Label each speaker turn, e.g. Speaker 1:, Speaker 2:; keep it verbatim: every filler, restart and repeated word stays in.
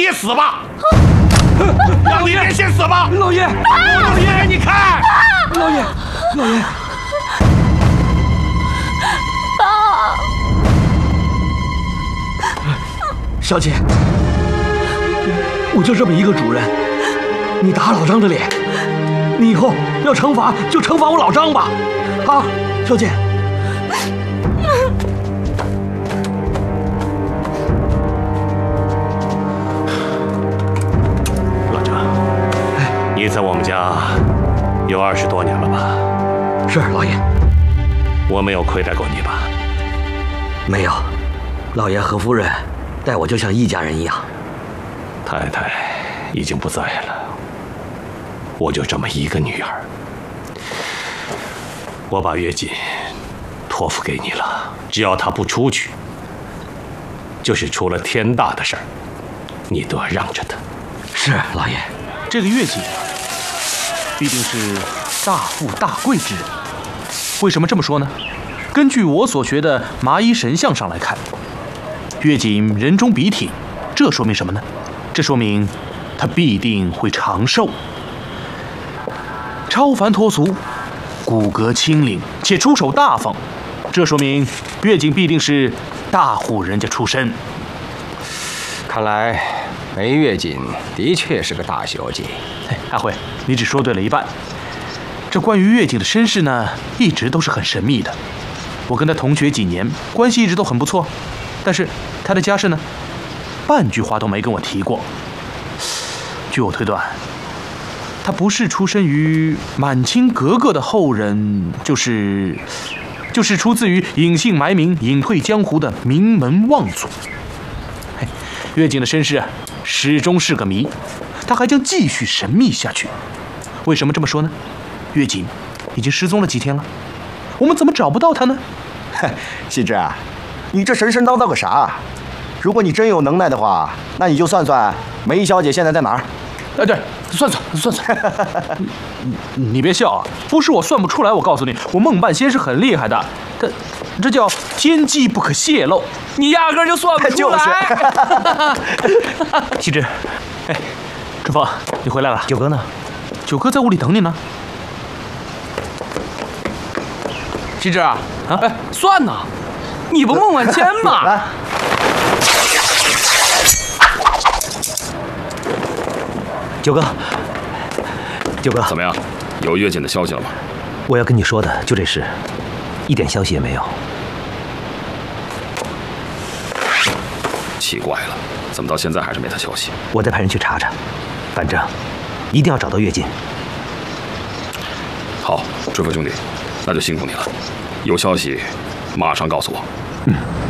Speaker 1: 也死吧！让李莲先死吧！
Speaker 2: 老爷，
Speaker 1: 老爷，你看，
Speaker 2: 老爷，老爷，
Speaker 3: 爸，
Speaker 2: 小姐，我就这么一个主人，你打老张的脸，你以后要惩罚就惩罚我老张吧，啊，小姐。
Speaker 1: 你在我们家有二十多年了吧？
Speaker 2: 是老爷。
Speaker 1: 我没有亏待过你吧？
Speaker 2: 没有，老爷和夫人待我就像一家人一样。
Speaker 1: 太太已经不在了，我就这么一个女儿，我把月锦托付给你了，只要她不出去，就是出了天大的事儿，你都要让着她。
Speaker 2: 是老爷。
Speaker 4: 这个月锦必定是大富大贵之人。为什么这么说呢？根据我所学的麻衣神相上来看，月锦人中笔挺，这说明什么呢？这说明他必定会长寿。超凡脱俗，骨骼轻灵，且出手大方，这说明月锦必定是大户人家出身。
Speaker 5: 看来梅月锦的确是个大小姐。
Speaker 4: 阿辉，你只说对了一半。这关于月锦的身世呢，一直都是很神秘的。我跟她同学几年，关系一直都很不错，但是她的家世呢，半句话都没跟我提过。据我推断，她不是出身于满清格格的后人，就是就是出自于隐姓埋名、隐退江湖的名门望族。嘿，月锦的身世始终是个谜，她还将继续神秘下去。为什么这么说呢？月锦已经失踪了几天了，我们怎么找不到她呢？
Speaker 6: 嗨，细致啊，你这神神叨叨个啥？如果你真有能耐的话，那你就算算梅小姐现在在哪儿。
Speaker 4: 哎，对，算算算算。你你别笑啊，不是我算不出来，我告诉你，我孟半仙是很厉害的，他这叫天机不可泄露，你压根就算不出来。细致，哎，春风，你回来了。
Speaker 2: 九哥呢？
Speaker 4: 九哥在屋里等你呢。
Speaker 7: 细致啊，啊，哎，算呢，你不孟万千吗？
Speaker 6: 来。
Speaker 2: 九哥，九哥，
Speaker 8: 怎么样？有月锦的消息了吗？
Speaker 2: 我要跟你说的就这事，一点消息也没有。
Speaker 8: 奇怪了，怎么到现在还是没他消息？
Speaker 2: 我再派人去查查，反正一定要找到月锦。
Speaker 8: 好，追风兄弟，那就辛苦你了。有消息马上告诉我。嗯。